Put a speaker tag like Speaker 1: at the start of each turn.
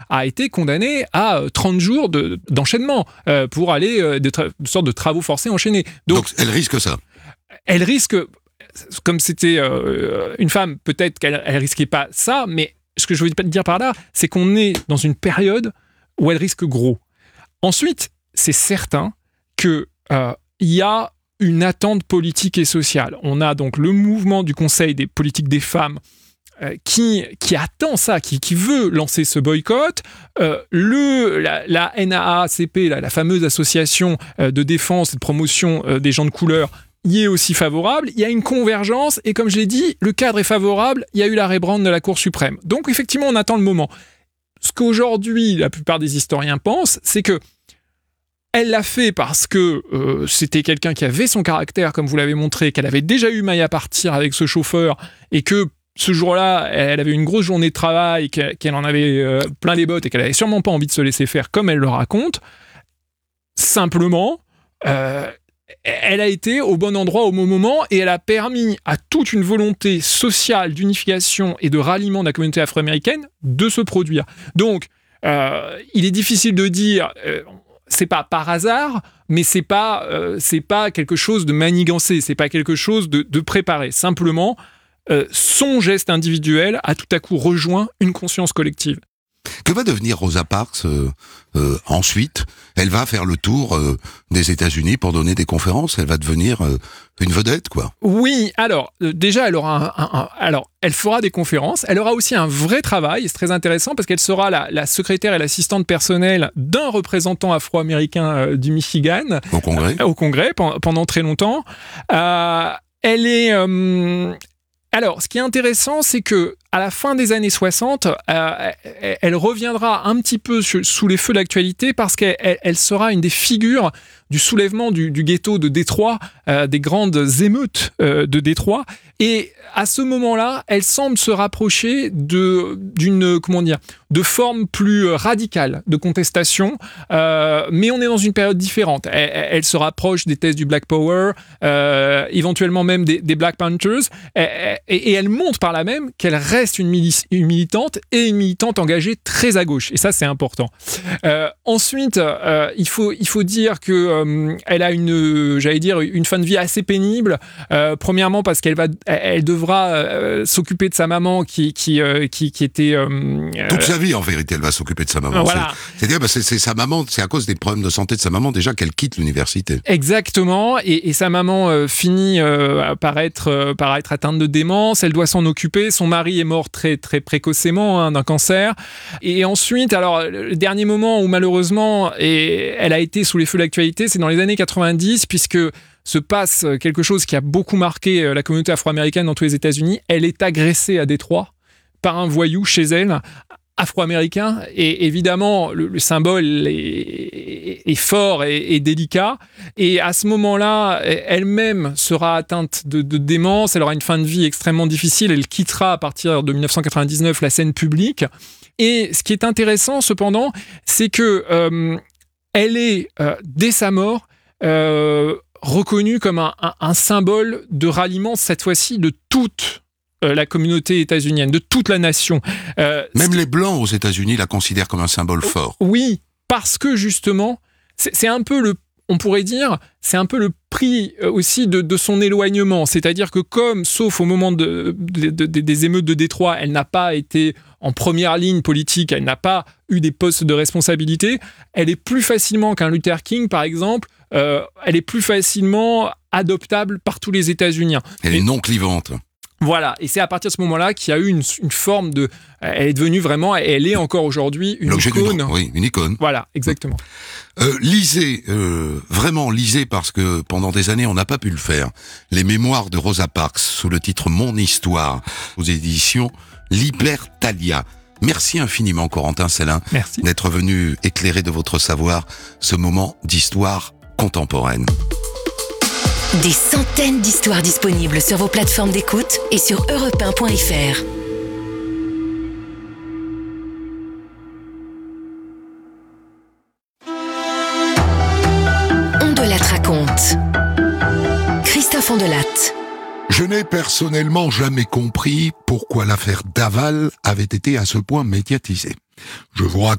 Speaker 1: a été condamnée à 30 jours d'enchaînement pour aller de sorte de travaux forcés enchaînés.
Speaker 2: Donc elle risque ça.
Speaker 1: Elle risque, comme c'était une femme, peut-être qu'elle risquait pas ça, mais ce que je veux dire par là, c'est qu'on est dans une période où elle risque gros. Ensuite, c'est certain qu'il y a une attente politique et sociale. On a donc le mouvement du Conseil des politiques des femmes qui attend ça, qui veut lancer ce boycott. La NAACP, la fameuse association de défense et de promotion des gens de couleur, y est aussi favorable. Il y a une convergence et comme je l'ai dit, le cadre est favorable. Il y a eu l'arrêt Brown de la Cour suprême. Donc effectivement, on attend le moment. Ce qu'aujourd'hui, la plupart des historiens pensent, c'est que elle l'a fait parce que c'était quelqu'un qui avait son caractère, comme vous l'avez montré, qu'elle avait déjà eu maille à partir avec ce chauffeur et que ce jour-là, elle avait une grosse journée de travail, qu'elle en avait plein les bottes et qu'elle avait sûrement pas envie de se laisser faire comme elle le raconte. Simplement, elle a été au bon endroit au bon moment et elle a permis à toute une volonté sociale d'unification et de ralliement de la communauté afro-américaine de se produire. Donc, il est difficile de dire... c'est pas par hasard, mais c'est pas quelque chose de manigancé, c'est pas quelque chose de préparé. Simplement, son geste individuel a tout à coup rejoint une conscience collective.
Speaker 2: Que va devenir Rosa Parks ensuite ? Elle va faire le tour des États-Unis pour donner des conférences. Elle va devenir une vedette, quoi.
Speaker 1: Oui, alors déjà, elle aura elle fera des conférences. Elle aura aussi un vrai travail. C'est très intéressant parce qu'elle sera la secrétaire et l'assistante personnelle d'un représentant afro-américain du Michigan au Congrès pendant très longtemps. Elle est alors, ce qui est intéressant, c'est que à la fin des années 60, elle reviendra un petit peu sous les feux de l'actualité parce qu'elle sera une des figures du soulèvement du ghetto de Détroit, des grandes émeutes de Détroit. Et à ce moment-là, elle semble se rapprocher d'une forme plus radicale de contestation, mais on est dans une période différente. Elle se rapproche des thèses du Black Power, éventuellement même des Black Panthers, et elle montre par là même qu'elle reste une militante et une militante engagée très à gauche. Et ça, c'est important. Ensuite, il faut dire que elle a une fin de vie assez pénible. Premièrement, parce qu'elle devra s'occuper de sa maman qui était...
Speaker 2: Toute sa vie, en vérité, elle va s'occuper de sa maman.
Speaker 1: Voilà.
Speaker 2: C'est-à-dire, c'est sa maman, c'est à cause des problèmes de santé de sa maman déjà qu'elle quitte l'université.
Speaker 1: Exactement. Et sa maman finit par être atteinte de démence. Elle doit s'en occuper. Son mari est mort très, très précocement d'un cancer. Et ensuite, alors, le dernier moment où malheureusement elle a été sous les feux de l'actualité, c'est dans les années 90, puisque se passe quelque chose qui a beaucoup marqué la communauté afro-américaine dans tous les États-Unis. Elle est agressée à Détroit par un voyou chez elle, afro-américain, et évidemment le symbole est fort et délicat, et à ce moment-là elle-même sera atteinte de démence, elle aura une fin de vie extrêmement difficile, elle quittera à partir de 1999 la scène publique, et ce qui est intéressant cependant, c'est que elle est dès sa mort reconnue comme un symbole de ralliement, cette fois-ci de toute la communauté états-unienne, de toute la nation.
Speaker 2: Même les Blancs aux États-Unis la considèrent comme un symbole fort.
Speaker 1: Oui, parce que justement, c'est un peu on pourrait dire, c'est un peu le prix aussi de son éloignement. C'est-à-dire que sauf au moment des émeutes de Détroit, elle n'a pas été en première ligne politique, elle n'a pas eu des postes de responsabilité, elle est plus facilement qu'un Luther King, par exemple, elle est plus facilement adoptable par tous les États-Uniens.
Speaker 2: Elle est non clivante.
Speaker 1: Voilà, et c'est à partir de ce moment-là qu'il y a eu une forme de... Elle est devenue vraiment, et elle est encore aujourd'hui, une icône.
Speaker 2: Oui, une icône.
Speaker 1: Voilà, exactement.
Speaker 2: Lisez, vraiment lisez, parce que pendant des années, on n'a pas pu le faire. Les mémoires de Rosa Parks, sous le titre Mon Histoire, aux éditions Libertalia. Merci infiniment, Corentin Sellin, d'être venu éclairer de votre savoir ce moment d'histoire contemporaine.
Speaker 3: Des centaines d'histoires disponibles sur vos plateformes d'écoute et sur europe1.fr. On de Latte raconte. Christophe Ondelatte.
Speaker 2: Je n'ai personnellement jamais compris pourquoi l'affaire Daval avait été à ce point médiatisée. Je vous raconte